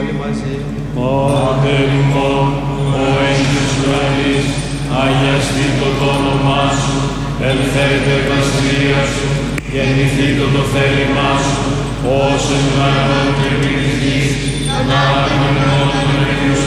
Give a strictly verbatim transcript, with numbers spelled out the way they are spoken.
όλοι μαζί. Πάτερ ημών, ο εν της ουρανής, αγιαστήτω το όνομά σου, ελθέτω η βασιλεία σου, γεννηθήτω το θέλημά σου, ως εν ουρανόν και επί της γης, ανάπτυν ημών των